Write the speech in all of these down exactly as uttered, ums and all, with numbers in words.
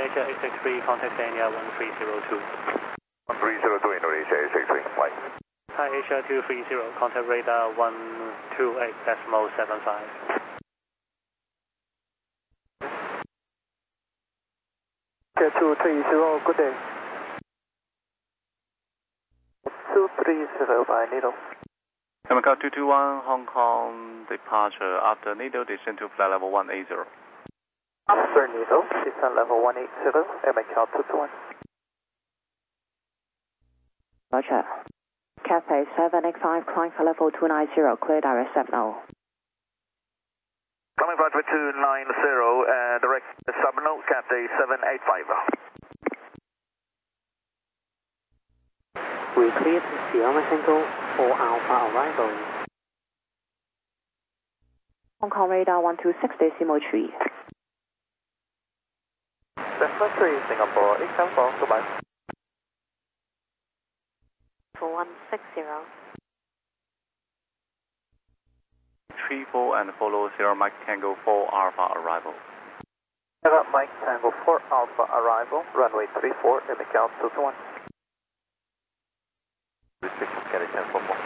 Asia eight six three, contact Dania one three zero two. one three zero two, Indonesia eight six three, flight. Hi Asia two three zero, contact radar one two eight decimal seven five. Asia two three zero, good day. two three zero by Needle. America two two one, Hong Kong departure after Needle, descend to flight level one eighty. After Needle, descent level one eighty, America two two one. Roger. Cathay seven eight five, climb for level two ninety, clear direct Subno. Coming flight for two ninety, uh, direct Subno, Cathay seven eight five. We cleared Sierra Tango for Alpha arrival. Hong Kong radar one two six decimal three. Decimal three, Singapore eight seven four, goodbye. four one six zero. three four and follow Sierra Mike Tango four Alpha arrival. Sierra Mike Tango four Alpha arrival, runway three four, America two two one. Restriction carry ten four four.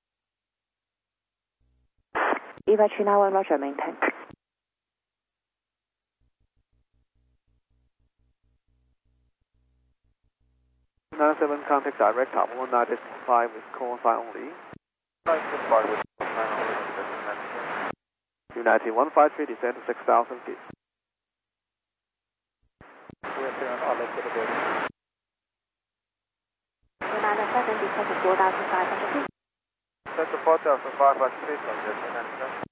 Eva three nine one, Roger, maintain. nine seven, contact direct top one nine five with call sign only. nine five with call sign only. United one five three, descend to six thousand feet. We're clear on all legs to the building. United seven, descend to four thousand five hundred feet. Set to four thousand five hundred feet on destination.